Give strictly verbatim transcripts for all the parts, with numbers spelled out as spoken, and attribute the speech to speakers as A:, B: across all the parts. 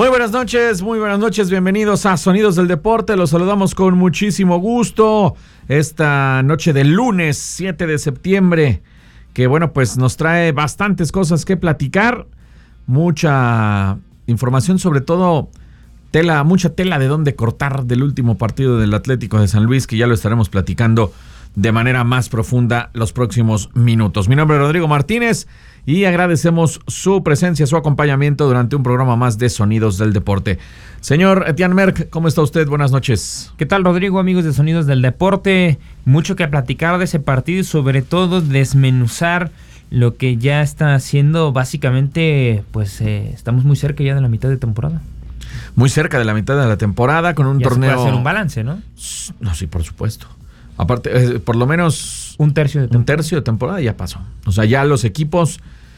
A: Muy buenas noches, muy buenas noches, bienvenidos a Sonidos del Deporte, los saludamos con muchísimo gusto esta noche del lunes siete de septiembre, que bueno, pues nos trae bastantes cosas que platicar, mucha información, sobre todo tela, mucha tela de dónde cortar del último partido del Atlético de San Luis, que ya lo estaremos platicando de manera más profunda los próximos minutos. Mi nombre es Rodrigo Martínez y agradecemos su presencia, su acompañamiento durante un programa más de Sonidos del Deporte. Señor Etienne Merck, ¿cómo está usted? Buenas noches.
B: ¿Qué tal, Rodrigo, amigos de Sonidos del Deporte? Mucho que platicar de ese partido y sobre todo desmenuzar lo que ya está haciendo básicamente, pues eh, estamos muy cerca ya de la mitad de temporada.
A: Muy cerca de la mitad de la temporada con un
B: ya
A: torneo...
B: se puede hacer un balance, ¿no?
A: No, sí, por supuesto. Aparte, eh, por lo menos
B: un tercio de temporada.
A: Un tercio de temporada ya pasó. O sea, ya los equipos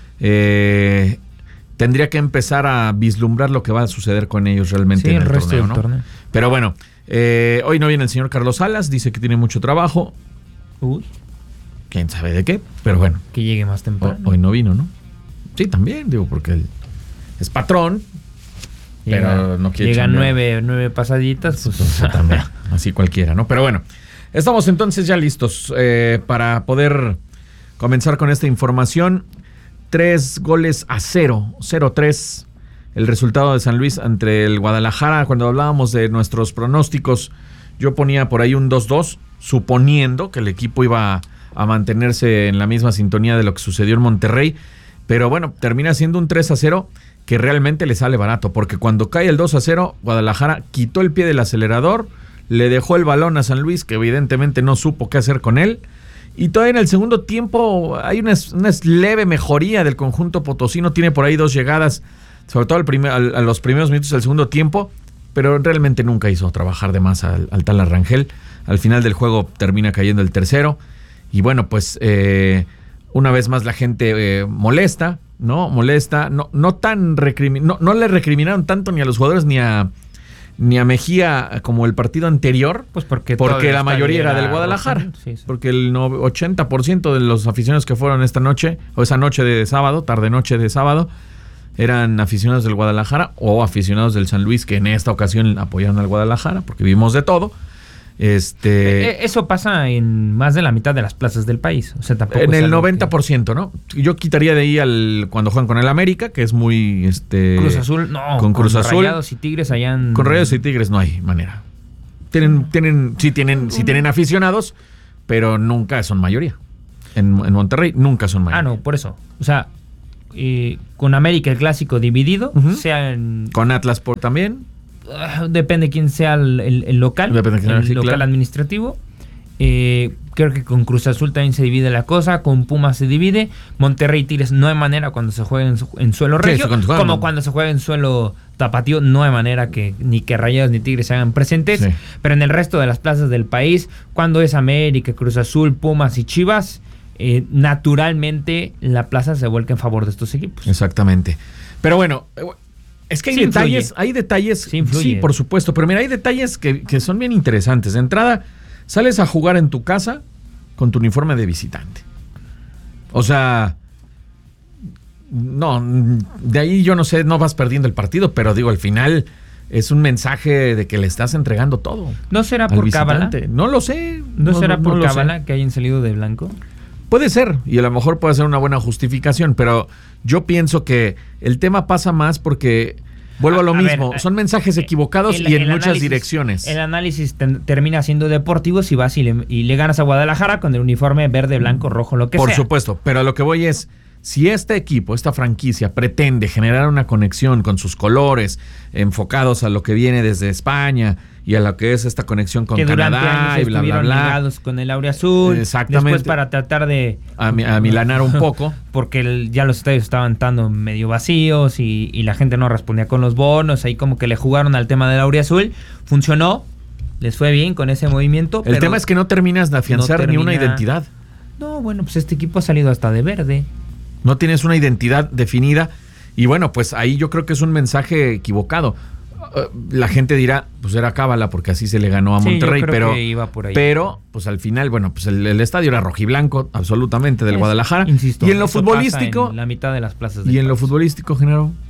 A: eh, tendría que empezar a vislumbrar lo que va a suceder con ellos realmente
B: sí,
A: en el,
B: el resto
A: torneo,
B: del
A: ¿no?
B: torneo.
A: Pero bueno, eh, hoy no viene el señor Carlos Salas, dice que tiene mucho trabajo.
B: Uy.
A: Quién sabe de qué, pero bueno.
B: Que llegue más temprano.
A: Hoy no vino, ¿no? Sí, también, digo, porque él es patrón.
B: Llega,
A: pero no quiere
B: llegan
A: chambear.
B: nueve, nueve pasaditas, pues,
A: pues también, así cualquiera, ¿no? Pero bueno, estamos entonces ya listos eh, para poder comenzar con esta información. Tres goles a cero, cero tres, el resultado de San Luis ante el Guadalajara. Cuando hablábamos de nuestros pronósticos, yo ponía por ahí un dos dos, suponiendo que el equipo iba a mantenerse en la misma sintonía de lo que sucedió en Monterrey. Pero bueno, termina siendo un tres a cero, que realmente le sale barato, porque cuando cae el dos a cero, Guadalajara quitó el pie del acelerador, le dejó el balón a San Luis, que evidentemente no supo qué hacer con él, y todavía en el segundo tiempo hay una, una leve mejoría del conjunto potosino, tiene por ahí dos llegadas, sobre todo al primer, al, a los primeros minutos del segundo tiempo, pero realmente nunca hizo trabajar de más al, al tal Arrangel. Al final del juego termina cayendo el tercero, y bueno, pues eh, una vez más la gente eh, molesta, ¿no? Molesta, no, no tan recrimin- no, no le recriminaron tanto ni a los jugadores ni a ni a Mejía como el partido anterior,
B: pues porque,
A: porque la mayoría era del Guadalajara,
B: sí, sí.
A: porque el ochenta por ciento de los aficionados que fueron esta noche, o esa noche de sábado, tarde noche de sábado, eran aficionados del Guadalajara o aficionados del San Luis, que en esta ocasión apoyaron al Guadalajara, porque vimos de todo. Este,
B: Eso pasa en más de la mitad de las plazas del país. O sea, tampoco
A: en
B: es
A: el
B: algo
A: noventa por ciento,
B: que...
A: ¿no? Yo quitaría de ahí al cuando juegan con el América, que es muy este
B: Cruz Azul, no,
A: con Cruz
B: con
A: Azul,
B: Rayados y Tigres allá en...
A: Con Rayados y Tigres no hay manera. Tienen tienen sí tienen sí tienen aficionados, pero nunca son mayoría. En, en Monterrey nunca son mayoría.
B: Ah, no, por eso. O sea, eh, con América el clásico dividido, uh-huh. sea en...
A: Con Atlas por también.
B: Uh, depende quién sea el, el, el local,
A: Depende quién
B: el
A: sí,
B: local
A: claro.
B: administrativo. Eh, creo que con Cruz Azul también se divide la cosa, con Pumas se divide. Monterrey y Tigres no hay manera cuando se juega en, en suelo regio, cuando como juegan, cuando se juega en suelo tapatío, no hay manera que ni que Rayados ni Tigres se hagan presentes. Sí. Pero en el resto de las plazas del país, cuando es América, Cruz Azul, Pumas y Chivas, eh, naturalmente la plaza se vuelca en favor de estos equipos.
A: Exactamente. Pero bueno, es que hay
B: sí
A: detalles,
B: influye.
A: hay detalles,
B: sí,
A: sí, por supuesto, pero mira, hay detalles que, que son bien interesantes. De entrada, sales a jugar en tu casa con tu uniforme de visitante. O sea, no, de ahí yo no sé, no vas perdiendo el partido, pero digo, al final es un mensaje de que le estás entregando todo.
B: ¿No será por cábala?
A: No lo sé.
B: ¿No, no será por
A: no
B: cábala que hayan salido de blanco?
A: Puede ser, y a lo mejor puede ser una buena justificación, pero yo pienso que el tema pasa más porque, vuelvo a, a lo a mismo, ver, son mensajes equivocados el, y en muchas análisis, direcciones.
B: El análisis ten, termina siendo deportivo si vas y le, y le ganas a Guadalajara con el uniforme verde, blanco, rojo, lo que
A: Por
B: sea.
A: Por supuesto, pero a lo que voy es, si este equipo, esta franquicia pretende generar una conexión con sus colores, enfocados a lo que viene desde España y a lo que es esta conexión con
B: que
A: Canadá y bla, bla, bla.
B: ligados con el Aureazul.
A: Exactamente.
B: Después para tratar de...
A: A, a milanar un poco.
B: Porque el, ya los estadios estaban estando medio vacíos y, y la gente no respondía con los bonos. Ahí como que le jugaron al tema del Aureazul. Funcionó. Les fue bien con ese movimiento.
A: El
B: pero
A: tema es que no terminas de afianzar no termina, ni una identidad.
B: No, bueno, pues este equipo ha salido hasta de verde.
A: No tienes una identidad definida. Y bueno, pues ahí yo creo que es un mensaje equivocado. La gente dirá, pues era cábala porque así se le ganó a
B: sí,
A: Monterrey,
B: yo creo
A: pero
B: que iba por ahí.
A: pero pues al final, bueno, pues el, el estadio era rojiblanco absolutamente del
B: es,
A: Guadalajara.
B: Insisto,
A: y en lo futbolístico,
B: en la mitad de las plazas del
A: y en
B: país.
A: lo futbolístico, Genaro,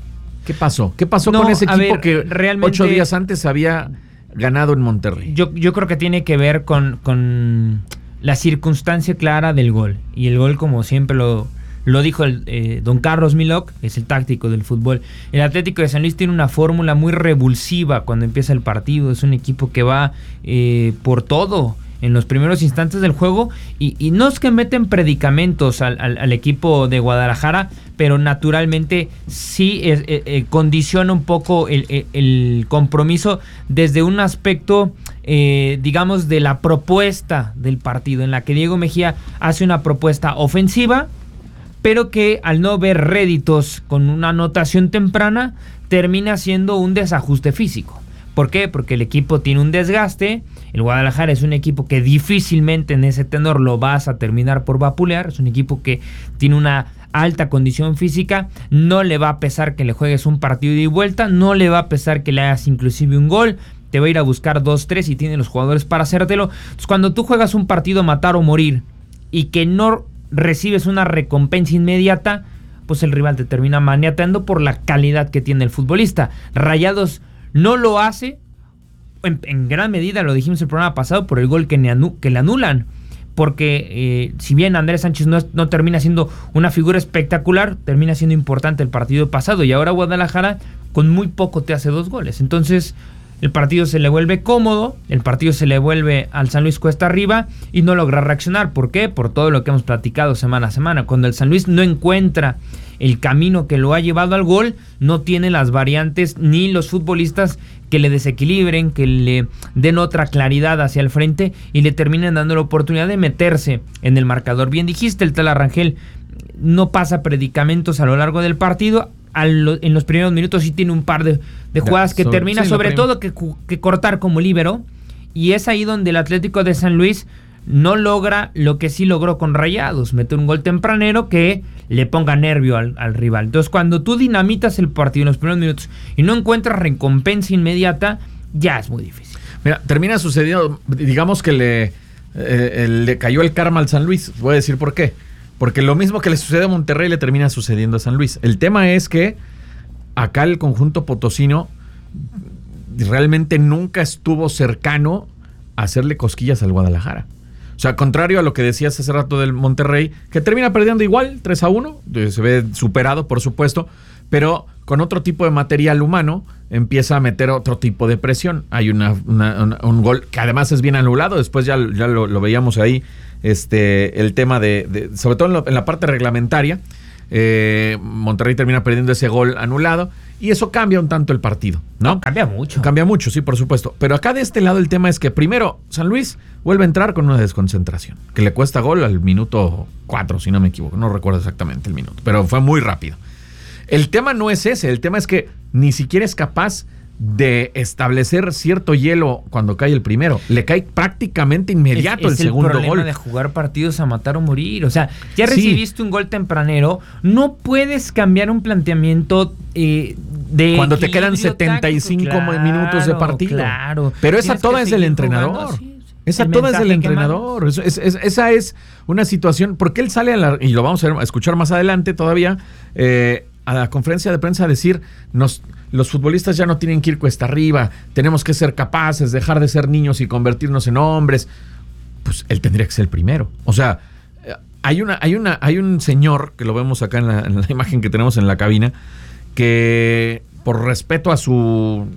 A: ¿Qué pasó? ¿Qué pasó no, con ese equipo ver, que realmente, ocho días antes había ganado en Monterrey?
B: Yo, yo creo que tiene que ver con, con la circunstancia clara del gol. Y el gol, como siempre lo, lo dijo el, eh, don Carlos Milok, es el táctico del fútbol. El Atlético de San Luis tiene una fórmula muy revulsiva cuando empieza el partido. Es un equipo que va eh, por todo en los primeros instantes del juego, y, y no es que meten predicamentos al, al, al equipo de Guadalajara, pero naturalmente sí eh, eh, condiciona un poco el, el, el compromiso desde un aspecto, eh, digamos, de la propuesta del partido, en la que Diego Mejía hace una propuesta ofensiva, pero que al no ver réditos con una anotación temprana, termina siendo un desajuste físico. ¿Por qué? Porque el equipo tiene un desgaste. El Guadalajara es un equipo que difícilmente en ese tenor lo vas a terminar por vapulear. Es un equipo que tiene una alta condición física. No le va a pesar que le juegues un partido de ida y vuelta. No le va a pesar que le hagas inclusive un gol. Te va a ir a buscar dos tres y tiene los jugadores para hacértelo. Entonces, cuando tú juegas un partido matar o morir y que no recibes una recompensa inmediata, pues el rival te termina maniateando por la calidad que tiene el futbolista. Rayados no lo hace, en, en gran medida, lo dijimos el programa pasado, por el gol que, anu- que le anulan. Porque eh, si bien Andrés Sánchez no, no termina siendo una figura espectacular, termina siendo importante el partido pasado. Y ahora Guadalajara con muy poco te hace dos goles. Entonces el partido se le vuelve cómodo, el partido se le vuelve al San Luis cuesta arriba y no logra reaccionar. ¿Por qué? Por todo lo que hemos platicado semana a semana. Cuando el San Luis no encuentra el camino que lo ha llevado al gol, no tiene las variantes ni los futbolistas que le desequilibren, que le den otra claridad hacia el frente y le terminen dando la oportunidad de meterse en el marcador. Bien dijiste, el Tala Rangel no pasa predicamentos a lo largo del partido. Lo, en los primeros minutos sí tiene un par de, de jugadas que sobre, termina sí, sobre todo que, que cortar como líbero, y es ahí donde el Atlético de San Luis no logra lo que sí logró con Rayados, meter un gol tempranero que le ponga nervio al, al rival. Entonces cuando tú dinamitas el partido en los primeros minutos y no encuentras recompensa inmediata, ya es muy difícil.
A: Mira, termina sucediendo, digamos que le, eh, le cayó el karma al San Luis. Voy a decir por qué. Porque lo mismo que le sucede a Monterrey le termina sucediendo a San Luis. El tema es que acá el conjunto potosino realmente nunca estuvo cercano a hacerle cosquillas al Guadalajara. O sea, contrario a lo que decías hace rato del Monterrey, que termina perdiendo igual, tres a uno, se ve superado, por supuesto, pero con otro tipo de material humano empieza a meter otro tipo de presión. Hay una, una, una, un gol que además es bien anulado, después ya, ya lo, lo veíamos ahí, este, el tema de, de sobre todo en, lo, en la parte reglamentaria, eh, Monterrey termina perdiendo ese gol anulado y eso cambia un tanto el partido, ¿no?
B: No, cambia mucho.
A: Cambia mucho, sí, por supuesto. Pero acá de este lado el tema es que primero San Luis vuelve a entrar con una desconcentración, que le cuesta gol al minuto cuatro, si no me equivoco, no recuerdo exactamente el minuto, pero fue muy rápido. El tema no es ese, el tema es que ni siquiera es capaz de establecer cierto hielo cuando cae el primero. Le cae prácticamente inmediato
B: es, es
A: el segundo gol.
B: Es el problema de jugar partidos a matar o morir. O sea, ya recibiste sí. un gol tempranero, no puedes cambiar un planteamiento eh, de
A: cuando te quedan setenta y cinco claro, minutos de partido.
B: Claro.
A: Pero esa toda es del entrenador. Jugando, sí. Esa el toda es del entrenador. Es, es, es, esa es una situación. Porque él sale a la, y lo vamos a escuchar más adelante todavía, eh, a la conferencia de prensa a decir, nos, los futbolistas ya no tienen que ir cuesta arriba, tenemos que ser capaces, dejar de ser niños y convertirnos en hombres. Pues él tendría que ser el primero. O sea, hay una, hay una, hay un señor que lo vemos acá en la, en la imagen que tenemos en la cabina, que por respeto a su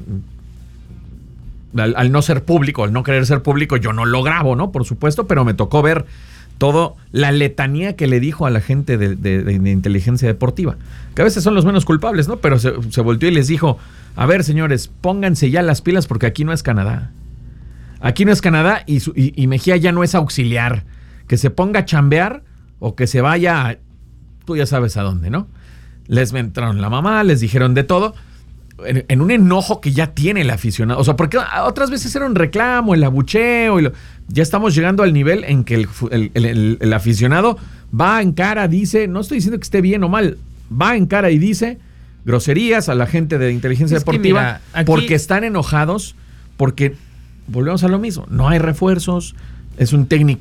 A: al, al no ser público, al no querer ser público, yo no lo grabo, ¿no? Por supuesto, pero me tocó ver todo la letanía que le dijo a la gente de, de, de, de inteligencia deportiva, que a veces son los menos culpables, ¿no? Pero se, se volteó y les dijo, a ver, señores, pónganse ya las pilas porque aquí no es Canadá. Aquí no es Canadá y, su, y, y Mejía ya no es auxiliar. Que se ponga a chambear o que se vaya, a, tú ya sabes a dónde, ¿no? Les entraron la mamá, les dijeron de todo, en, en un enojo que ya tiene el aficionado. O sea, porque otras veces era un reclamo, el abucheo, y lo, ya estamos llegando al nivel en que el, el, el, el aficionado va en cara, dice, no estoy diciendo que esté bien o mal, va en cara y dice groserías a la gente de inteligencia es deportiva mira, aquí, porque están enojados, porque volvemos a lo mismo, no hay refuerzos, es un técnico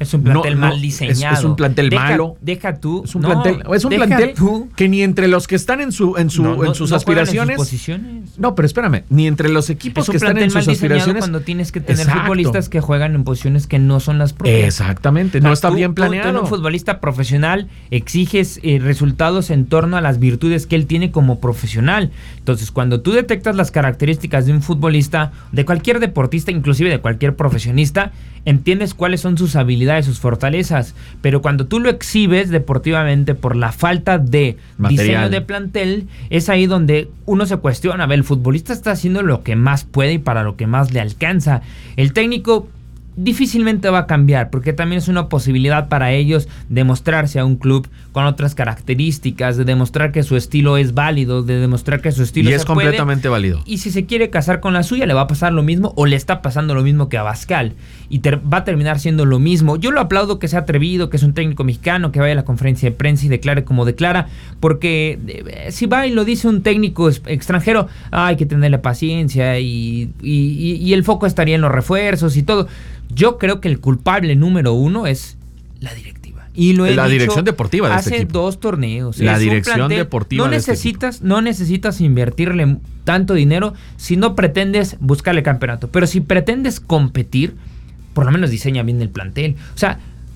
B: Es un plantel
A: no,
B: mal
A: no,
B: diseñado.
A: Es, es un plantel
B: deja,
A: malo.
B: Deja tú.
A: Es un
B: no,
A: plantel, es un plantel
B: tú.
A: que ni entre los que están en su en su
B: no, no,
A: en sus
B: no
A: aspiraciones.
B: En sus posiciones.
A: No, pero espérame, ni entre los equipos que están en sus aspiraciones.
B: Cuando tienes que tener Exacto. futbolistas que juegan en posiciones que no son las propias.
A: Exactamente, no o sea, está
B: tú,
A: bien planeado.
B: Tú, tú en un futbolista profesional exiges eh, resultados en torno a las virtudes que él tiene como profesional. Entonces, cuando tú detectas las características de un futbolista, de cualquier deportista, inclusive de cualquier profesionista, entiendes cuáles son sus habilidades, sus fortalezas, pero cuando tú lo exhibes deportivamente por la falta de Material. diseño de plantel, es ahí donde uno se cuestiona, a ver, el futbolista está haciendo lo que más puede y para lo que más le alcanza. El técnico difícilmente va a cambiar, porque también es una posibilidad para ellos de mostrarse a un club con otras características, de demostrar que su estilo es válido, de demostrar que su estilo
A: y
B: se
A: es completamente
B: puede.
A: válido.
B: Y si se quiere casar con la suya, le va a pasar lo mismo, o le está pasando lo mismo que a Abascal, y ter- va a terminar siendo lo mismo. Yo lo aplaudo que sea atrevido, que es un técnico mexicano, que vaya a la conferencia de prensa y declare como declara, porque eh, si va y lo dice un técnico es- extranjero, hay que tenerle paciencia, y, y, y, y el foco estaría en los refuerzos y todo. Yo creo que el culpable número uno es la directiva. Y lo he
A: la
B: dicho
A: dirección deportiva de
B: hace
A: este equipo.
B: dos torneos.
A: La
B: es
A: dirección
B: plantel,
A: deportiva
B: no
A: de este
B: necesitas,
A: equipo.
B: No necesitas invertirle tanto dinero si no pretendes buscarle campeonato. Pero si pretendes competir, por lo menos diseña bien el plantel. O sea,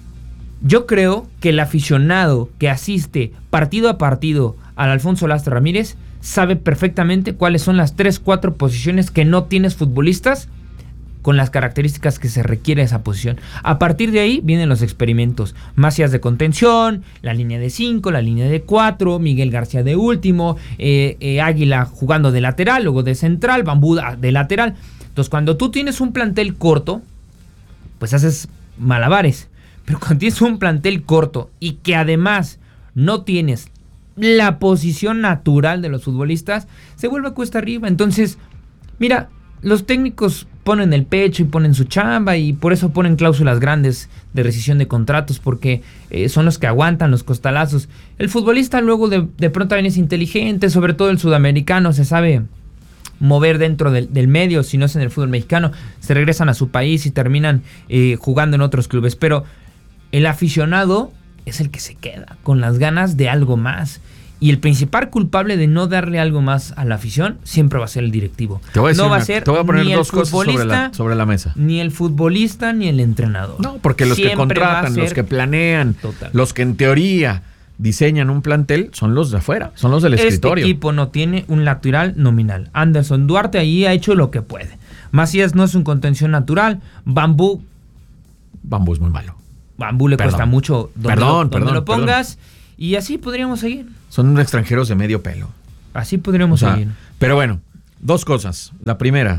B: yo creo que el aficionado que asiste partido a partido al Alfonso Lastro Ramírez sabe perfectamente cuáles son las tres, cuatro posiciones que no tienes futbolistas con las características que se requiere esa posición. A partir de ahí vienen los experimentos. Macías de contención, la línea de cinco, la línea de cuatro, Miguel García de último, eh, eh, Águila jugando de lateral, luego de central, Bambú de lateral. Entonces, cuando tú tienes un plantel corto, pues haces malabares. Pero cuando tienes un plantel corto y que además no tienes la posición natural de los futbolistas, se vuelve cuesta arriba. Entonces, mira, los técnicos ponen el pecho y ponen su chamba, y por eso ponen cláusulas grandes de rescisión de contratos, porque eh, son los que aguantan los costalazos. El futbolista luego de, de pronto también es inteligente, sobre todo el sudamericano, se sabe mover dentro del, del medio. Si no es en el fútbol mexicano, se regresan a su país y terminan eh, jugando en otros clubes. Pero el aficionado es el que se queda con las ganas de algo más. Y el principal culpable de no darle algo más a la afición siempre va a ser el directivo.
A: Te voy a, decir
B: no va
A: una,
B: a ser
A: te voy a poner
B: ni
A: dos
B: el
A: cosas sobre la, sobre la mesa.
B: Ni el futbolista ni el entrenador.
A: No, porque los siempre que contratan, los que planean, total. Los que en teoría diseñan un plantel son los de afuera, son los del escritorio.
B: Este equipo no tiene un lateral nominal. Anderson Duarte ahí ha hecho lo que puede. Macías no es un contención natural. Bambú.
A: Bambú es muy malo.
B: Bambú le perdón. cuesta mucho donde,
A: perdón,
B: lo, donde
A: perdón,
B: lo pongas.
A: Perdón.
B: Y así podríamos seguir.
A: Son extranjeros de medio pelo.
B: Así podríamos o sea, seguir.
A: Pero bueno, dos cosas. La primera,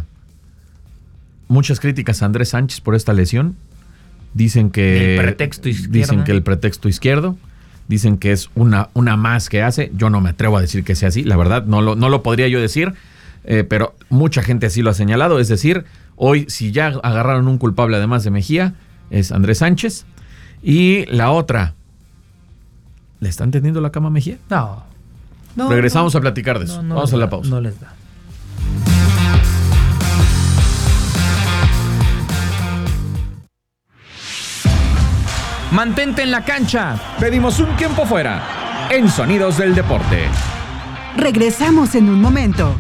A: muchas críticas a Andrés Sánchez por esta lesión. Dicen que...
B: El pretexto izquierdo.
A: Dicen que el pretexto izquierdo. Dicen que es una, una más que hace. Yo no me atrevo a decir que sea así. La verdad, no lo, no lo podría yo decir. Eh, pero mucha gente así lo ha señalado. Es decir, hoy si ya agarraron un culpable además de Mejía, es Andrés Sánchez. Y la otra... ¿Le están tendiendo la cama a Mejía?
B: No. no
A: Regresamos
B: no,
A: a platicar de eso.
B: No, no
A: Vamos a la
B: da,
A: pausa.
B: No les da.
A: Mantente en la cancha. Pedimos un tiempo fuera. En Sonidos del Deporte.
C: Regresamos en un momento.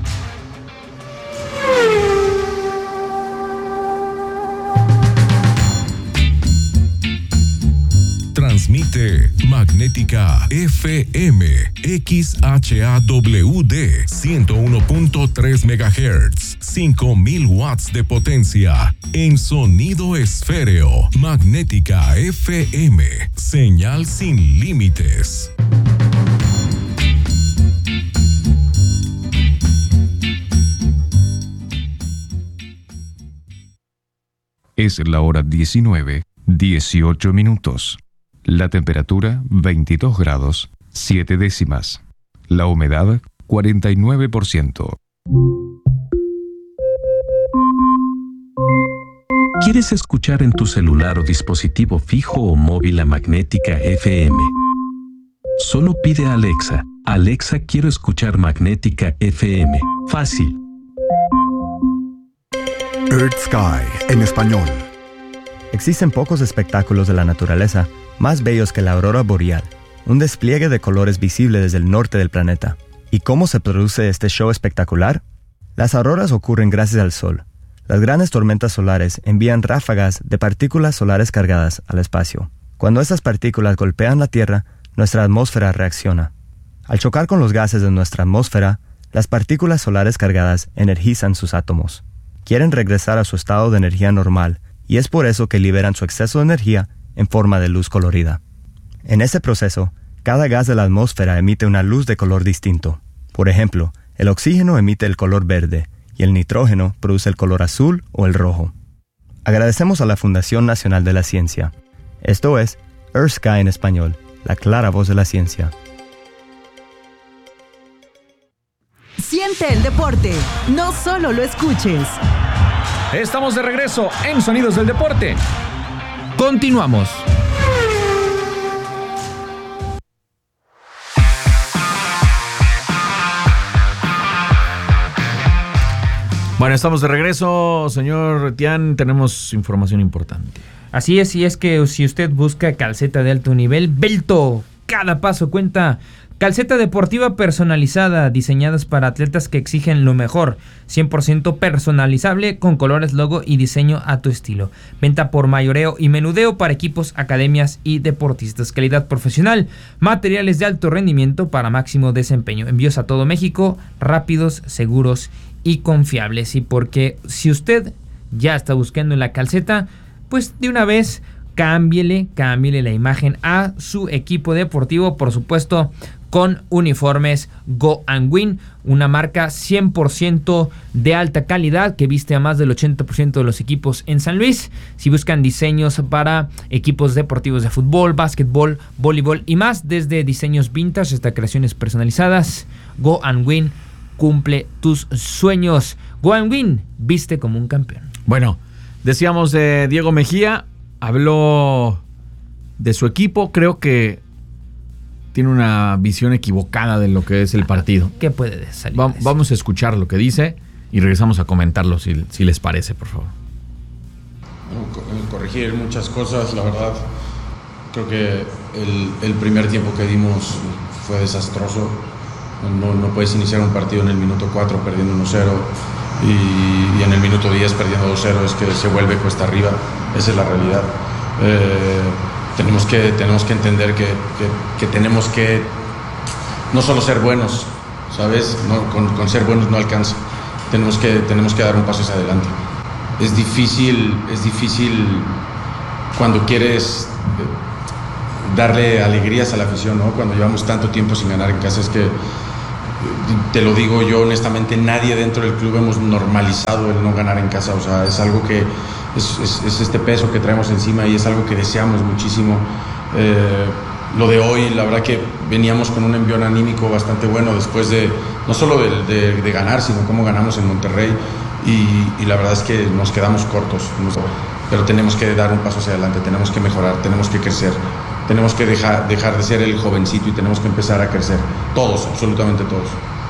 D: Transmite Magnética F M X H A W D ciento uno punto tres megahertz, cinco mil watts de potencia en sonido esféreo. Magnética F M, señal sin límites. Es la hora diecinueve, dieciocho minutos. La temperatura veintidós grados, siete décimas. La humedad cuarenta y nueve por ciento.
E: ¿Quieres escuchar en tu celular o dispositivo fijo o móvil a Magnética F M? Solo pide a Alexa. Alexa, quiero escuchar Magnética F M. Fácil.
F: Earth Sky en español. Existen pocos espectáculos de la naturaleza más bellos que la aurora boreal, un despliegue de colores visible desde el norte del planeta. ¿Y cómo se produce este show espectacular? Las auroras ocurren gracias al sol. Las grandes tormentas solares envían ráfagas de partículas solares cargadas al espacio. Cuando estas partículas golpean la Tierra, nuestra atmósfera reacciona. Al chocar con los gases de nuestra atmósfera, las partículas solares cargadas energizan sus átomos. Quieren regresar a su estado de energía normal, y es por eso que liberan su exceso de energía en forma de luz colorida. En ese proceso, cada gas de la atmósfera emite una luz de color distinto. Por ejemplo, el oxígeno emite el color verde y el nitrógeno produce el color azul o el rojo. Agradecemos a la Fundación Nacional de la Ciencia. Esto es Earth Sky en español, la clara voz de la ciencia.
C: Siente el deporte, no solo lo escuches.
A: Estamos de regreso en Sonidos del Deporte.
B: Continuamos.
A: Bueno, estamos de regreso, señor Tian, tenemos información importante.
B: Así es, y es que si usted busca calceta de alto nivel, Belto, cada paso cuenta. Calceta deportiva personalizada, diseñadas para atletas que exigen lo mejor, cien por ciento personalizable con colores, logo y diseño a tu estilo. Venta por mayoreo y menudeo para equipos, academias y deportistas. Calidad profesional, materiales de alto rendimiento para máximo desempeño. Envíos a todo México, rápidos, seguros y confiables. Y porque si usted ya está buscando en la calceta, pues de una vez cámbiele, cámbiele la imagen a su equipo deportivo, por supuesto, con uniformes Go and Win, una marca cien por ciento de alta calidad que viste a más del ochenta por ciento de los equipos en San Luis. Si buscan diseños para equipos deportivos de fútbol, básquetbol, voleibol y más, desde diseños vintage hasta creaciones personalizadas, Go and Win cumple tus sueños. Go and Win, viste como un campeón.
A: Bueno, decíamos de Diego Mejía, habló de su equipo, creo que tiene una visión equivocada de lo que es el partido.
B: ¿Qué puede salir?
A: Va, vamos a escuchar lo que dice y regresamos a comentarlo si, si les parece, por favor.
G: Bueno, corregir muchas cosas, la verdad. Creo que el, el primer tiempo que dimos fue desastroso. No, no puedes iniciar un partido en el minuto cuatro perdiendo uno cero y, y en el minuto diez perdiendo dos cero, es que se vuelve cuesta arriba. Esa es la realidad. Eh, tenemos, que, tenemos que entender que, que, que tenemos que no solo ser buenos, ¿sabes? No, con, con ser buenos no alcanza. Tenemos que, tenemos que dar un paso hacia adelante. Es difícil, es difícil cuando quieres darle alegrías a la afición, ¿no? Cuando llevamos tanto tiempo sin ganar en casa, es que, te lo digo yo honestamente, nadie dentro del club hemos normalizado el no ganar en casa. O sea, es algo que es, es, es este peso que traemos encima y es algo que deseamos muchísimo. Eh, lo de hoy, la verdad que veníamos con un envión anímico bastante bueno después de, no solo de, de, de ganar, sino cómo ganamos en Monterrey, y, y la verdad es que nos quedamos cortos, pero tenemos que dar un paso hacia adelante, tenemos que mejorar, tenemos que crecer. Tenemos que dejar, dejar de ser el jovencito y tenemos que empezar a crecer. Todos, absolutamente todos.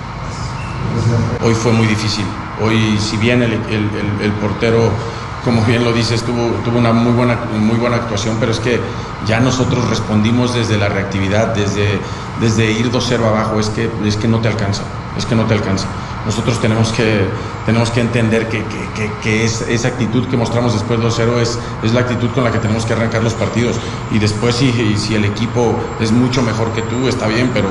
G: Hoy fue muy difícil. Hoy, si bien el, el, el, el portero, como bien lo dices, tuvo, tuvo una muy buena, muy buena actuación, pero es que ya nosotros respondimos desde la reactividad, desde, desde ir dos cero abajo. Es que, es que no te alcanza, es que no te alcanza. Nosotros tenemos que, tenemos que entender que, que, que, que es, esa actitud que mostramos después de dos cero es, es la actitud con la que tenemos que arrancar los partidos. Y después, si, si el equipo es mucho mejor que tú, está bien, pero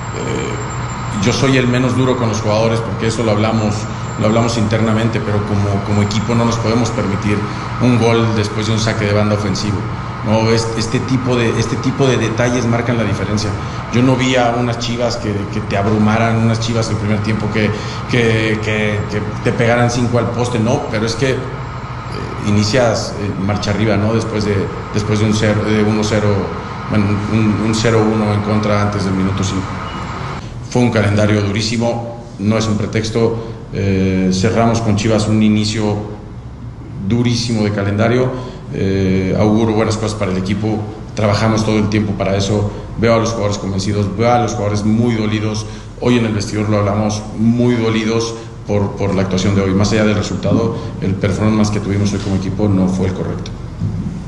G: eh, yo soy el menos duro con los jugadores, porque eso lo hablamos, lo hablamos internamente, pero como, como equipo no nos podemos permitir un gol después de un saque de banda ofensivo. No, este tipo de, este tipo de detalles marcan la diferencia. Yo no vi a unas Chivas que, que te abrumaran, unas Chivas el primer tiempo que, que, que, que te pegaran cinco al poste, no, pero es que eh, inicias eh, marcha arriba, ¿no? Después de, después de un cero, de uno cero, bueno, un, un cero uno en contra antes del minuto cinco. Fue un calendario durísimo, no es un pretexto. Eh, cerramos con Chivas un inicio durísimo de calendario. Eh, auguro buenas cosas para el equipo, trabajamos todo el tiempo para eso. Veo a los jugadores convencidos, veo a los jugadores muy dolidos. Hoy en el vestidor lo hablamos, muy dolidos por, por la actuación de hoy. Más allá del resultado, el performance que tuvimos hoy como equipo no fue el correcto.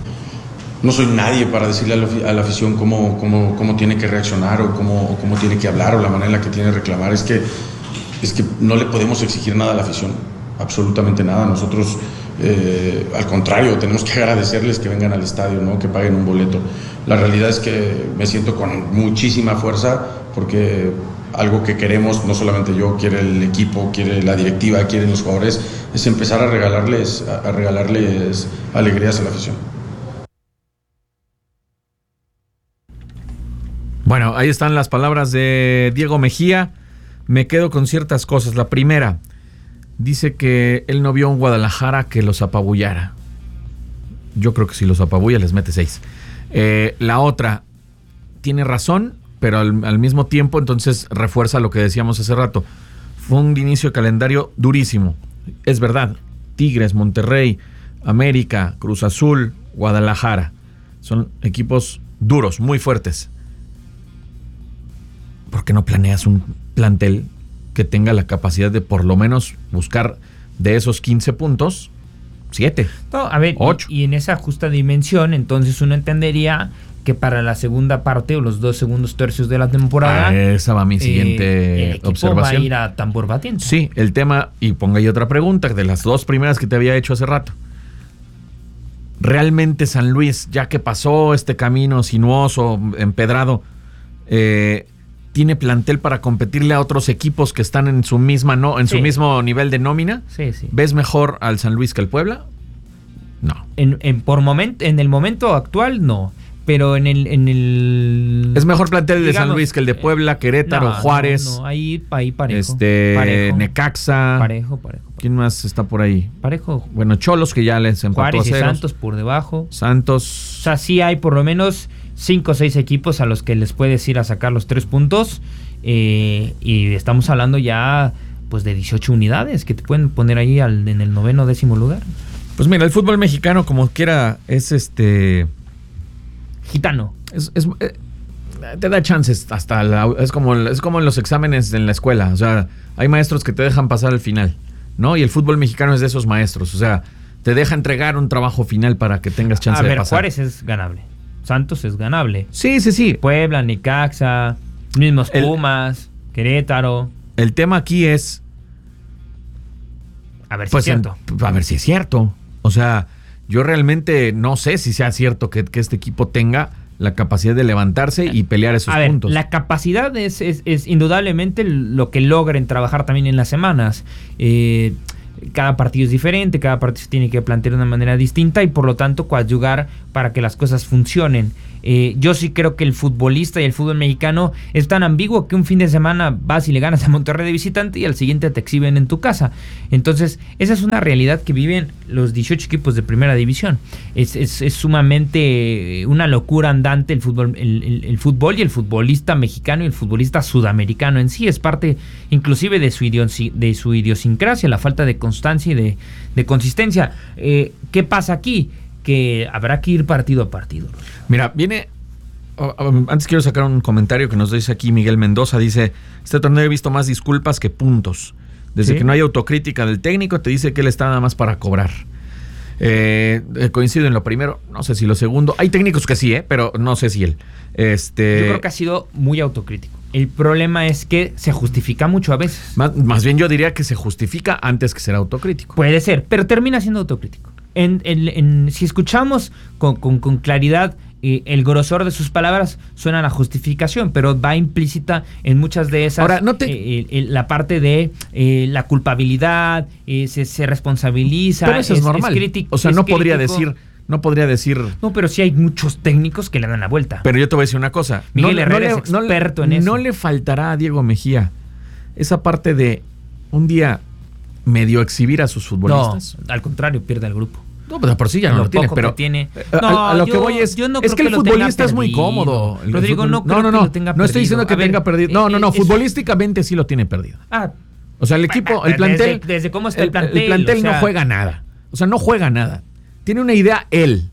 G: no soy nadie para decirle a la, a la afición cómo, cómo, cómo tiene que reaccionar o cómo, o cómo tiene que hablar o la manera en la que tiene que reclamar. Es que, es que no le podemos exigir nada a la afición, absolutamente nada. Nosotros, eh, al contrario, tenemos que agradecerles que vengan al estadio, ¿no? Que paguen un boleto. La realidad es que me siento con muchísima fuerza porque algo que queremos, no solamente yo, quiere el equipo, quiere la directiva, quieren los jugadores, es empezar a regalarles, a regalarles alegrías a la afición.
A: Bueno, ahí están las palabras de Diego Mejía. Me quedo con ciertas cosas. La primera, dice que él no vio un Guadalajara que los apabullara. Yo creo que si los apabulla les mete seis. Eh, la otra, tiene razón, pero al, al mismo tiempo entonces refuerza lo que decíamos hace rato. Fue un inicio de calendario durísimo. Es verdad, Tigres, Monterrey, América, Cruz Azul, Guadalajara. Son equipos duros, muy fuertes. ¿Por qué no planeas un plantel que tenga la capacidad de por lo menos buscar de esos quince puntos, siete,
B: no, a ver,
A: ocho?
B: Y, y en esa justa dimensión, entonces uno entendería que para la segunda parte o los dos segundos tercios de la temporada...
A: Ah, esa va mi siguiente
B: eh, el equipo
A: observación.
B: va a ir a tambor batiente.
A: Sí, el tema, y ponga ahí otra pregunta, de las dos primeras que te había hecho hace rato. ¿Realmente San Luis, ya que pasó este camino sinuoso, empedrado, eh, tiene plantel para competirle a otros equipos que están en su misma no, en sí. su mismo nivel de nómina?
B: Sí, sí.
A: ¿Ves mejor al San Luis que al Puebla? No.
B: En, en, por moment, en el momento actual, no. Pero en el... En el
A: es mejor plantel el de San Luis que el de Puebla, Querétaro,
B: no,
A: Juárez.
B: No, no, ahí, ahí parejo.
A: Este,
B: parejo,
A: Necaxa.
B: Parejo, parejo.
A: ¿Quién más está por ahí?
B: Parejo.
A: Bueno, Cholos, que ya les empató
B: Juárez
A: a ceros.
B: y Santos por debajo.
A: Santos.
B: O sea, sí hay por lo menos cinco o seis equipos a los que les puedes ir a sacar los tres puntos. Eh, y estamos hablando ya pues de dieciocho unidades que te pueden poner ahí al, en el noveno décimo lugar.
A: Pues mira, el fútbol mexicano como quiera es este...
B: gitano.
A: Es, es, eh, te da chances hasta la, es como es como en los exámenes en la escuela, o sea, hay maestros que te dejan pasar al final, ¿no? Y el fútbol mexicano es de esos maestros, o sea, te deja entregar un trabajo final para que tengas chance
B: a ver,
A: de pasar.
B: Juárez es ganable, Santos es ganable.
A: Sí, sí, sí.
B: Puebla, Necaxa, mismos Pumas, el, Querétaro.
A: El tema aquí es
B: a ver si
A: pues,
B: es cierto.
A: A ver si es cierto. O sea, yo realmente no sé si sea cierto que, que este equipo tenga la capacidad de levantarse y pelear esos
B: a ver,
A: puntos.
B: La capacidad es, es, es indudablemente lo que logren trabajar también en las semanas. Eh, cada partido es diferente, cada partido se tiene que plantear de una manera distinta y por lo tanto coadyugar para que las cosas funcionen. Eh, yo sí creo que el futbolista y el fútbol mexicano es tan ambiguo que un fin de semana vas y le ganas a Monterrey de visitante y al siguiente te exhiben en tu casa. Entonces, esa es una realidad que viven los dieciocho equipos de primera división. Es, es, es sumamente una locura andante el fútbol, el, el, el fútbol y el futbolista mexicano y el futbolista sudamericano en sí. Es parte inclusive de su, idiosi, de su idiosincrasia, la falta de constancia y de, de consistencia. Eh, ¿Qué pasa aquí? Que habrá que ir partido a partido.
A: Mira, viene... Oh, oh, antes quiero sacar un comentario que nos dice aquí Miguel Mendoza. Dice, este torneo he visto más disculpas que puntos. Desde ¿Sí? que no hay autocrítica del técnico, te dice que él está nada más para cobrar. Eh, coincido en lo primero, no sé si lo segundo. Hay técnicos que sí, ¿eh? Pero no sé si él. Este...
B: Yo creo que ha sido muy autocrítico. El problema es que se justifica mucho a veces.
A: Más, más bien yo diría que se justifica antes que ser autocrítico.
B: Puede ser, pero termina siendo autocrítico. En, en, en, si escuchamos con, con, con claridad eh, el grosor de sus palabras, suena la justificación, pero va implícita en muchas de esas.
A: Ahora, no te...
B: eh, eh, la parte de eh, la culpabilidad, eh, se, se responsabiliza.
A: Pero eso es, es normal.
B: Es crítico,
A: o sea,
B: es
A: no
B: crítico.
A: podría decir... No podría decir...
B: No, pero sí hay muchos técnicos que le dan la vuelta.
A: Pero yo te voy a decir una cosa.
B: Miguel
A: no,
B: Herrera
A: no
B: es experto
A: no,
B: en eso.
A: No le faltará a Diego Mejía esa parte de un día medio exhibir a sus futbolistas.
B: No, al contrario, pierde al grupo.
A: No, pues por sí ya no lo, lo tiene, pero
B: tiene.
A: No, a, a lo yo, que voy es, yo no es que, que el futbolista es muy cómodo.
B: Rodrigo, no creo
A: no, no,
B: que
A: no,
B: lo tenga
A: no estoy
B: perdido.
A: diciendo que
B: a
A: tenga
B: ver,
A: perdido. No, no, no,
B: es,
A: futbolísticamente sí lo tiene perdido.
B: Ah,
A: o sea, el equipo, el plantel,
B: desde, desde cómo está el plantel,
A: el plantel
B: o sea,
A: no juega nada. O sea, no juega nada. Tiene una idea él.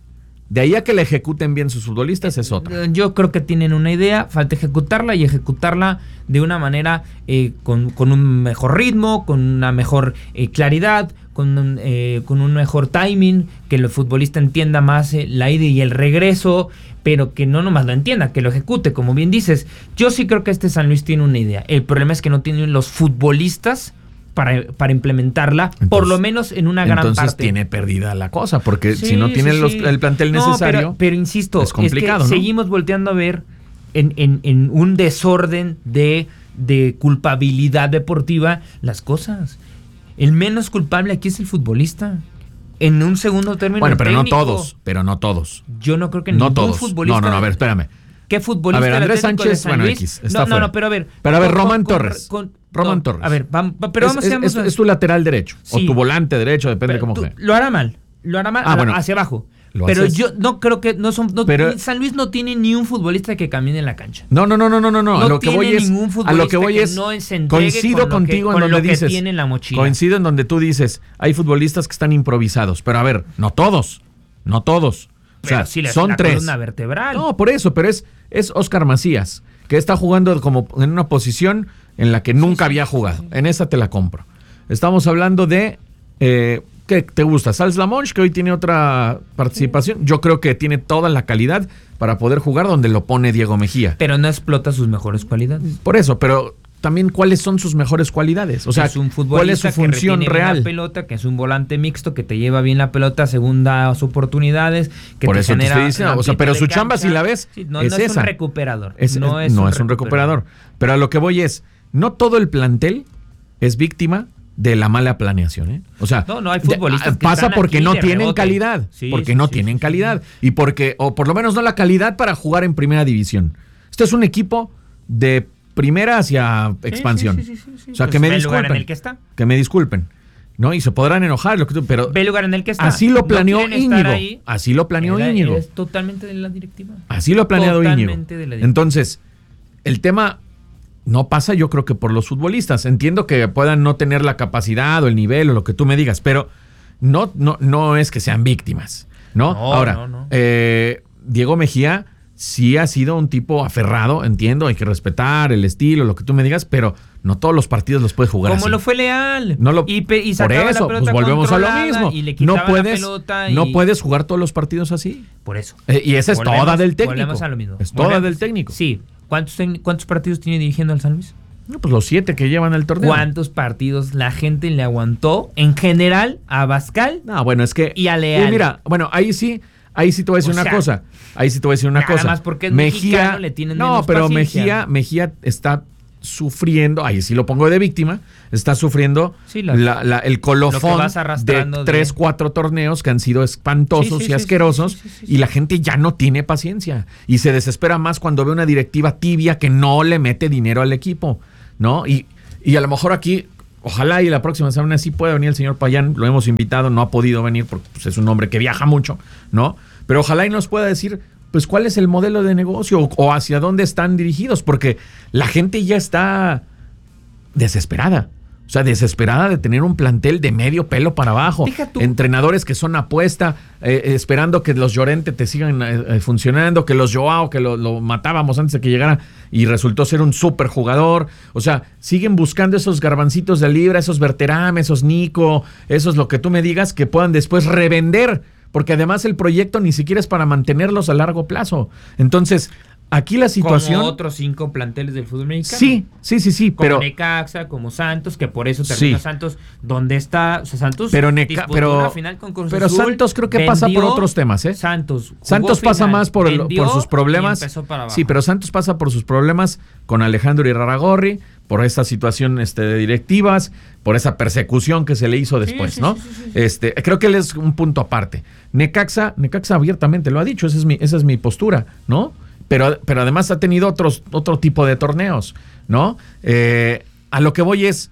A: De ahí a que la ejecuten bien sus futbolistas es otra.
B: Yo creo que tienen una idea, falta ejecutarla y ejecutarla de una manera eh, con, con un mejor ritmo, con una mejor eh, claridad, con un, eh, con un mejor timing, que el futbolista entienda más eh, la ida y el regreso, pero que no nomás lo entienda, que lo ejecute, como bien dices. Yo sí creo que este San Luis tiene una idea. El problema es que no tienen los futbolistas Para, para implementarla, entonces, por lo menos en una gran
A: entonces
B: parte.
A: Tiene perdida la cosa, porque
B: sí,
A: si no tiene
B: sí,
A: los,
B: sí.
A: el plantel
B: no,
A: necesario,
B: pero, pero insisto,
A: es complicado,
B: es que
A: ¿no?
B: Seguimos volteando a ver en, en, en un desorden de, de culpabilidad deportiva las cosas. El menos culpable aquí es el futbolista. En un segundo término,
A: bueno, pero
B: técnico,
A: no todos, pero no todos.
B: Yo no creo que
A: no
B: ningún
A: todos.
B: futbolista.
A: No, no, no, a ver, espérame.
B: ¿Qué futbolista?
A: A ver, Andrés
B: Sánchez,
A: Sánchez, bueno,
B: Luis?
A: X, está
B: no,
A: fuera.
B: no, no, pero a ver.
A: Pero a ver,
B: con,
A: Román
B: con,
A: Torres.
B: Con,
A: Román
B: no,
A: Torres.
B: A ver, vamos, pero
A: es,
B: vamos
A: es,
B: a
A: es, es tu lateral derecho, sí, o tu volante derecho, depende
B: pero
A: cómo
B: tú,
A: juegue.
B: Lo hará mal, lo hará mal
A: ah, bueno,
B: hacia abajo.
A: Lo
B: pero
A: haces.
B: yo no creo que no son no,
A: pero,
B: San Luis no tiene ni un futbolista que camine en la cancha.
A: No, no, no, no, no, no, no.
B: No
A: a lo que voy es a lo que voy
B: que
A: es
B: no
A: coincido
B: con
A: contigo
B: que,
A: en
B: con
A: donde
B: lo
A: dices
B: que tiene en la mochila.
A: Coincido en donde tú dices, hay futbolistas que están improvisados, pero a ver, no todos, no todos. O sea,
B: sí
A: son
B: la
A: tres.
B: columna vertebral.
A: No, por eso, pero es es Óscar Macías, que está jugando como en una posición en la que nunca sí, había jugado. Sí, sí. En esa te la compro. Estamos hablando de eh, ¿qué te gusta? Sals Lamonch, que hoy tiene otra participación. Sí. Yo creo que tiene toda la calidad para poder jugar donde lo pone Diego Mejía.
B: Pero no explota sus mejores cualidades.
A: Por eso, pero también cuáles son sus mejores cualidades. O sea,
B: es un
A: cuál es su función
B: que
A: real.
B: La pelota, que es un volante mixto, que te lleva bien la pelota, segundas oportunidades, que
A: por
B: te
A: eso
B: genera
A: te estoy diciendo, o sea, pero su cancha, chamba, si la ves,
B: sí, no,
A: es,
B: no es
A: esa.
B: un recuperador.
A: Es,
B: no
A: es,
B: es,
A: no
B: un,
A: es un
B: recuperador.
A: recuperador. Pero a lo que voy es, no todo el plantel es víctima de la mala planeación, ¿eh? O sea,
B: no, no hay futbolistas
A: de, pasa porque no tienen
B: rebote.
A: calidad,
B: sí,
A: porque
B: sí,
A: no
B: sí,
A: tienen
B: sí,
A: calidad
B: sí.
A: y porque o por lo menos no la calidad para jugar en primera división. Este es un equipo de primera hacia expansión.
B: Sí, sí, sí, sí, sí.
A: O sea,
B: pues
A: que me
B: ve el
A: disculpen.
B: lugar en el que está.
A: Que me disculpen. ¿No? Y se podrán enojar, lo que tú, pero
B: ve el lugar en el que está.
A: Así lo planeó
B: no
A: Íñigo.
B: Ahí,
A: así lo planeó
B: era,
A: Íñigo.
B: Es totalmente de la directiva.
A: Así lo ha planeado Íñigo.
B: De
A: Entonces, el tema no pasa, yo creo que por los futbolistas. Entiendo que puedan no tener la capacidad o el nivel o lo que tú me digas, pero no, no, no es que sean víctimas, ¿no?
B: no
A: Ahora,
B: no, no.
A: Eh, Diego Mejía sí ha sido un tipo aferrado, entiendo, hay que respetar el estilo, lo que tú me digas, pero no todos los partidos los puedes jugar
B: Como
A: así.
B: lo fue Leal.
A: No lo,
B: y, pe, y
A: por eso, pues volvemos a lo mismo.
B: Y le
A: no puedes,
B: la y...
A: no puedes jugar todos los partidos así.
B: Por eso.
A: Eh, y esa es
B: volvemos,
A: toda del técnico.
B: Volvemos a lo mismo.
A: Es
B: volvemos.
A: toda del técnico.
B: Sí. ¿Cuántos, ¿Cuántos partidos tiene dirigiendo al San Luis?
A: No, pues los siete que llevan el torneo.
B: ¿Cuántos partidos la gente le aguantó en general a Bascal?
A: No, bueno, es que...
B: Y a Leal.
A: Y mira, bueno, ahí sí... Ahí sí te voy a decir o una sea, cosa. Ahí sí te voy a decir una cosa.
B: Además, porque es
A: Mejía,
B: le tienen
A: no, pero
B: paciencia.
A: Mejía, Mejía está sufriendo, ahí sí lo pongo de víctima, está sufriendo
B: sí, la,
A: la, la, el colofón de tres,
B: de...
A: cuatro torneos que han sido espantosos
B: sí, sí,
A: y asquerosos
B: sí, sí, sí, sí, sí.
A: y la gente ya no tiene paciencia y se desespera más cuando ve una directiva tibia que no le mete dinero al equipo, ¿no? Y, y a lo mejor aquí... Ojalá y la próxima semana sí pueda venir el señor Payán, lo hemos invitado, no ha podido venir porque pues, es un hombre que viaja mucho, ¿no? Pero ojalá y nos pueda decir, pues, cuál es el modelo de negocio o, o hacia dónde están dirigidos, porque la gente ya está desesperada. O sea, desesperada de tener un plantel de medio pelo para abajo. Entrenadores que son apuesta, eh, esperando que los Llorente te sigan eh, funcionando, que los Joao, que lo, lo matábamos antes de que llegara y resultó ser un súper jugador. O sea, siguen buscando esos garbancitos de libra, esos Berterame, esos Nico, esos lo que tú me digas, que puedan después revender. Porque además el proyecto ni siquiera es para mantenerlos a largo plazo. Entonces... Aquí la situación...
B: Como otros cinco planteles del fútbol mexicano.
A: Sí, sí, sí, sí.
B: Como
A: pero,
B: Necaxa, como Santos, que por eso terminó sí. Santos. ¿Dónde está? O sea, Santos
A: pero Neca, pero,
B: una final con Cruz
A: pero
B: Azul,
A: Santos creo que
B: vendió,
A: pasa por otros temas, ¿eh?
B: Santos.
A: Santos pasa
B: final,
A: más por, el, por sus problemas. Sí, pero Santos pasa por sus problemas con Alejandro Irarrágorri, por esa situación este, de directivas, por esa persecución que se le hizo después,
B: sí,
A: ¿no?
B: Sí, sí, sí, sí.
A: Este, creo que él es un punto aparte. Necaxa, Necaxa abiertamente lo ha dicho, esa es mi, esa es mi postura, ¿no? Pero, pero además ha tenido otros, otro tipo de torneos, ¿no? Eh, a lo que voy es,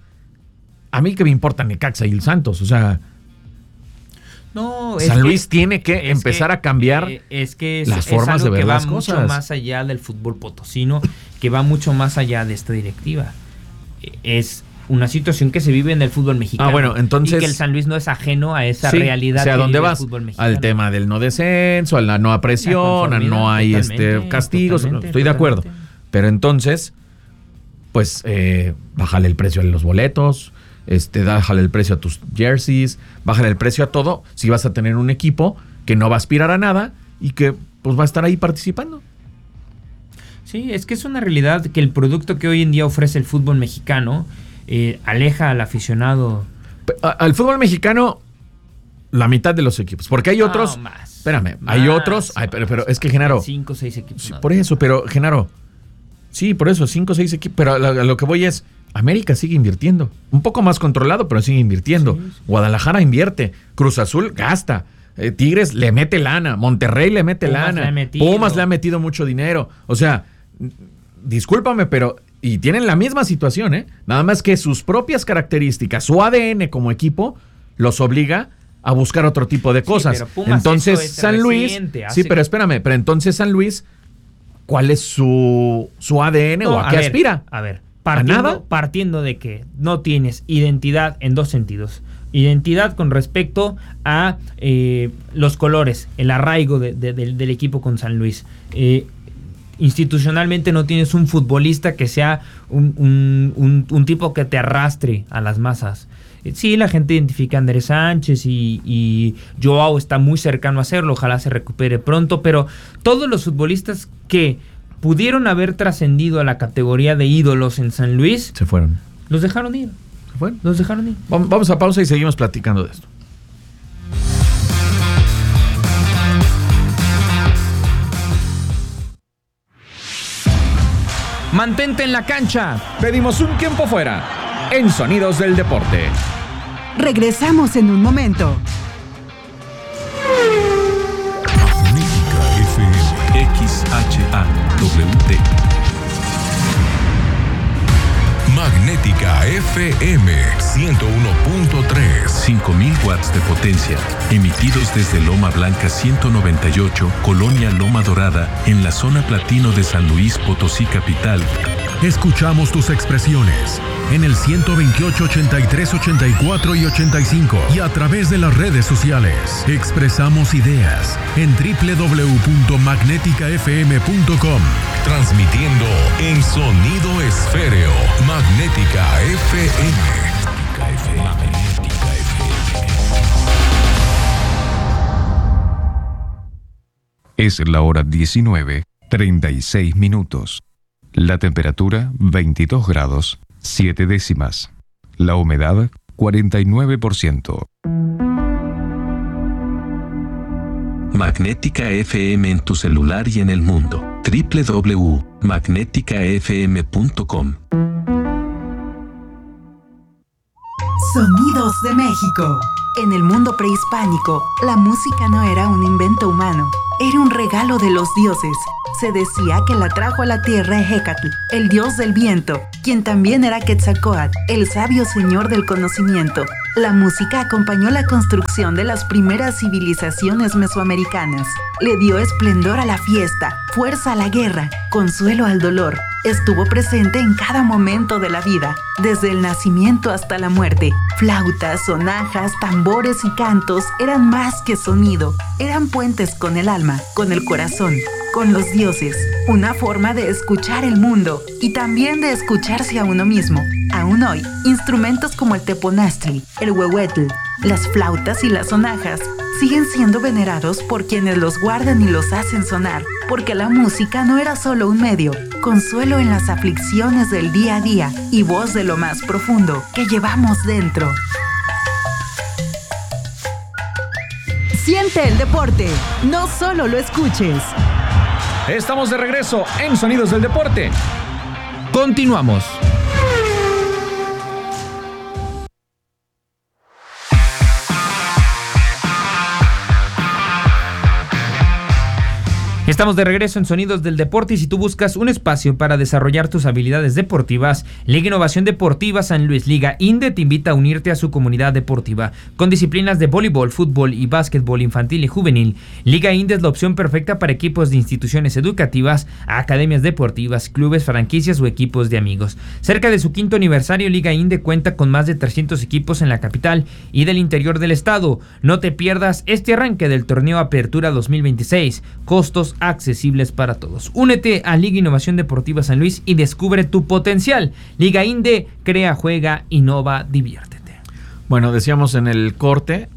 A: a mí que me importa Necaxa y el Santos, o sea,
B: no,
A: San
B: es
A: Luis
B: que,
A: tiene que empezar
B: que,
A: a cambiar
B: eh, es que es,
A: las
B: es
A: formas de ver
B: que va
A: las cosas.
B: Mucho más allá del fútbol potosino, que va mucho más allá de esta directiva. Es una situación que se vive en el fútbol mexicano.
A: Ah, bueno, entonces...
B: Y que el San Luis no es ajeno a esa
A: sí,
B: realidad.
A: O sea,
B: que
A: ¿dónde
B: vive
A: vas?
B: El fútbol mexicano.
A: Al tema del no descenso, a la no presión, a no hay este castigos. Estoy totalmente. de acuerdo. Pero entonces, pues, eh, bájale el precio a los boletos, este, bájale el precio a tus jerseys, bájale el precio a todo, si vas a tener un equipo que no va a aspirar a nada y que pues va a estar ahí participando.
B: Sí, es que es una realidad que el producto que hoy en día ofrece el fútbol mexicano eh, aleja al aficionado.
A: Al fútbol mexicano, la mitad de los equipos, porque hay otros...
B: No, más,
A: espérame,
B: más,
A: hay otros... Ay, pero, pero es que, Genaro...
B: Cinco o seis equipos.
A: Sí, por eso, pero, Genaro... Sí, por eso, cinco o seis equipos. Pero a lo, a lo que voy es... América sigue invirtiendo. Un poco más controlado, pero sigue invirtiendo. Sí, sí. Guadalajara invierte. Cruz Azul gasta. Eh, Tigres le mete lana. Monterrey le mete
B: Pumas
A: lana.
B: Le ha metido.
A: Pumas le ha metido mucho dinero. O sea, discúlpame, pero... Y tienen la misma situación, ¿eh? Nada más que sus propias características, su A D N como equipo, los obliga a buscar otro tipo de cosas.
B: Sí, pero Pumas,
A: entonces,
B: es
A: San Luis...
B: hace...
A: Sí, pero espérame. Pero entonces San Luis... ¿Cuál es su, su A D N no, o a, a qué
B: ver,
A: aspira?
B: A ver, partiendo,
A: ¿A nada?
B: partiendo de que no tienes identidad en dos sentidos. Identidad con respecto a eh, los colores, el arraigo de, de, de, del equipo con San Luis. Eh, institucionalmente no tienes un futbolista que sea un, un, un, un tipo que te arrastre a las masas. Sí, la gente identifica a Andrés Sánchez y, y Joao está muy cercano a hacerlo, ojalá se recupere pronto, pero todos los futbolistas que pudieron haber trascendido a la categoría de ídolos en San Luis
A: se fueron.
B: Los dejaron ir.
A: Se fueron.
B: Los dejaron ir.
A: Vamos a pausa y seguimos platicando de esto. Mantente en la cancha. Pedimos un tiempo fuera en Sonidos del Deporte.
C: Regresamos en un momento.
D: Magnética F M X H A W D. Magnética F M ciento uno punto tres. cinco mil watts de potencia. Emitidos desde Loma Blanca ciento noventa y ocho, Colonia Loma Dorada, en la zona platino de San Luis Potosí capital. Escuchamos tus expresiones en el ciento veintiocho, ochenta y tres, ochenta y cuatro y ochenta y cinco y a través de las redes sociales. Expresamos ideas en doble u doble u doble u punto magnética f m punto com. Transmitiendo en sonido esféreo. Magnética F M. Magnética F M. Es la hora diecinueve, treinta y seis minutos. La temperatura veintidós grados, siete décimas. La humedad cuarenta y nueve por ciento.
E: Magnética F M en tu celular y en el mundo. doble u doble u doble u punto magnética f m punto com.
C: Sonidos de México. En el mundo prehispánico, la música no era un invento humano, era un regalo de los dioses. Se decía que la trajo a la tierra Hecatl, el dios del viento, quien también era Quetzalcóatl, el sabio señor del conocimiento. La música acompañó la construcción de las primeras civilizaciones mesoamericanas. Le dio esplendor a la fiesta, fuerza a la guerra, consuelo al dolor. Estuvo presente en cada momento de la vida, desde el nacimiento hasta la muerte. Flautas, sonajas, tambores y cantos eran más que sonido, eran puentes con el alma, con el corazón, con los dioses, una forma de escuchar el mundo y también de escucharse a uno mismo. Aún hoy, instrumentos como el teponaztli, el huehuetl, las flautas y las sonajas siguen siendo venerados por quienes los guardan y los hacen sonar, porque la música no era solo un medio, consuelo en las aflicciones del día a día y voz de lo más profundo que llevamos dentro. Siente el deporte, no solo lo escuches.
A: Estamos de regreso en Sonidos del Deporte. Continuamos.
B: Estamos de regreso en Sonidos del Deporte y si tú buscas un espacio para desarrollar tus habilidades deportivas, Liga Innovación Deportiva San Luis Liga Inde te invita a unirte a su comunidad deportiva. Con disciplinas de voleibol, fútbol y básquetbol infantil y juvenil, Liga Inde es la opción perfecta para equipos de instituciones educativas, academias deportivas, clubes, franquicias o equipos de amigos. Cerca de su quinto aniversario, Liga Inde cuenta con más de trescientos equipos en la capital y del interior del estado. No te pierdas este arranque del torneo Apertura dos mil veintiséis. Costos accesibles para todos. Únete a Liga Innovación Deportiva San Luis y descubre tu potencial. Liga Inde, crea, juega, innova, diviértete.
A: Bueno, decíamos en el corte,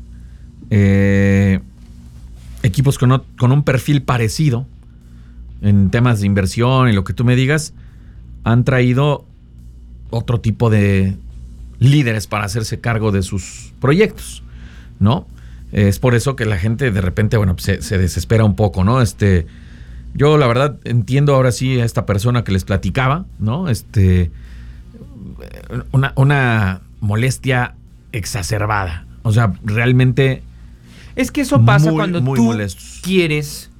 A: eh, equipos con, o, con un perfil parecido en temas de inversión y lo que tú me digas, han traído otro tipo de líderes para hacerse cargo de sus proyectos, ¿no? Es por eso que la gente de repente, bueno, se, se desespera un poco, ¿no? Este, yo la verdad entiendo ahora sí a esta persona que les platicaba, ¿no? Este, una, una molestia exacerbada. O sea, realmente.
B: Es que eso pasa
A: muy,
B: cuando
A: muy
B: tú
A: molestos.
B: quieres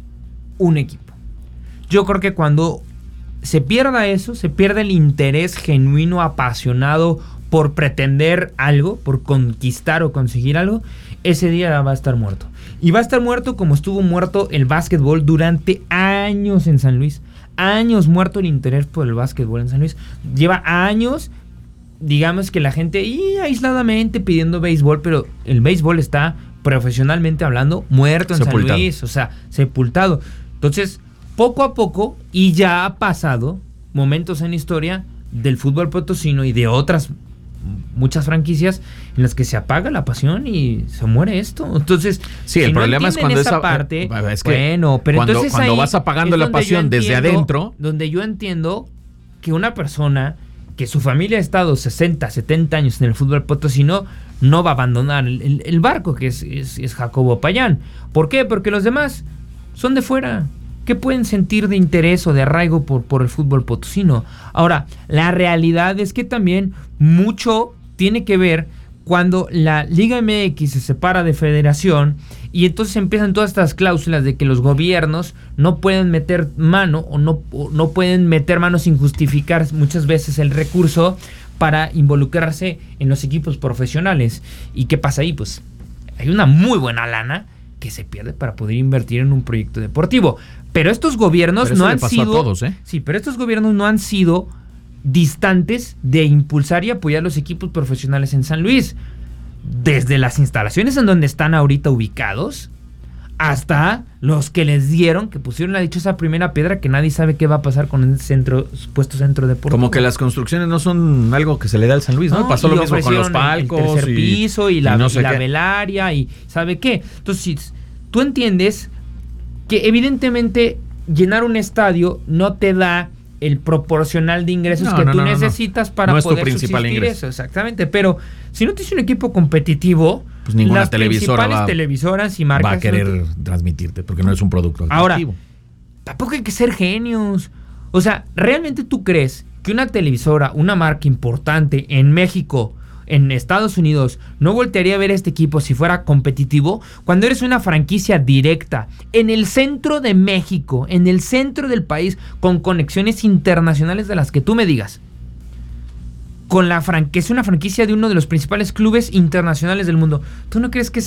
B: un equipo. Yo creo que cuando se pierda eso, se pierde el interés genuino, apasionado por pretender algo, por conquistar o conseguir algo, ese día va a estar muerto. Y va a estar muerto como estuvo muerto el básquetbol durante años en San Luis. Años muerto el interés por el básquetbol en San Luis. Lleva años, digamos que la gente y aisladamente pidiendo béisbol, pero el béisbol está profesionalmente hablando muerto en sepultado. San Luis, o sea, sepultado. Entonces, poco a poco, y ya ha pasado momentos en la historia del fútbol potosino y de otras muchas franquicias en las que se apaga la pasión y se muere esto. Entonces,
A: sí,
B: si
A: el
B: no
A: problema es cuando
B: esa
A: esa
B: parte,
A: es que
B: bueno, pero
A: cuando,
B: entonces
A: cuando
B: ahí
A: vas apagando la pasión
B: entiendo,
A: desde adentro,
B: donde yo entiendo que una persona que su familia ha estado sesenta, setenta años en el fútbol potosino no va a abandonar el, el, el barco, que es, es, es Jacobo Payán. ¿Por qué? Porque los demás son de fuera. ¿Qué pueden sentir de interés o de arraigo por, por el fútbol potosino? Ahora, la realidad es que también mucho tiene que ver cuando la Liga M X se separa de Federación y entonces empiezan todas estas cláusulas de que los gobiernos no pueden meter mano o no, o no pueden meter mano sin justificar muchas veces el recurso para involucrarse en los equipos profesionales. ¿Y qué pasa ahí? Pues hay una muy buena lana que se pierde para poder invertir en un proyecto deportivo. Pero estos gobiernos
A: pero eso
B: no
A: le
B: han
A: pasó
B: sido...
A: a todos, ¿eh?
B: Sí, pero estos gobiernos no han sido distantes de impulsar y apoyar los equipos profesionales en San Luis. Desde las instalaciones en donde están ahorita ubicados hasta los que les dieron, que pusieron la dichosa primera piedra, que nadie sabe qué va a pasar con el centro, supuesto centro deportivo.
A: Como que las construcciones no son algo que se le da al San Luis, ¿no? no Pasó lo mismo con los palcos.
B: El tercer
A: y,
B: piso y la,
A: y no sé
B: y la
A: qué.
B: velaria y ¿sabe qué? Entonces, si tú entiendes que evidentemente llenar un estadio no te da el proporcional de ingresos no, que
A: no,
B: tú
A: no,
B: necesitas
A: no.
B: para
A: no
B: poder
A: es tu principal
B: subsistir
A: ingreso.
B: eso, exactamente. Pero si no tienes un equipo competitivo,
A: pues ninguna
B: las
A: televisora
B: principales
A: va,
B: televisoras y marcas
A: va a querer
B: no
A: te... transmitirte porque no es un producto atractivo.
B: Ahora, tampoco hay que ser genios. O sea, ¿realmente tú crees que una televisora, una marca importante en México, en Estados Unidos, no voltearía a ver a este equipo si fuera competitivo? Cuando eres una franquicia directa en el centro de México, en el centro del país, con conexiones internacionales de las que tú me digas, con la fran- que es una franquicia de uno de los principales clubes internacionales del mundo, ¿tú no crees que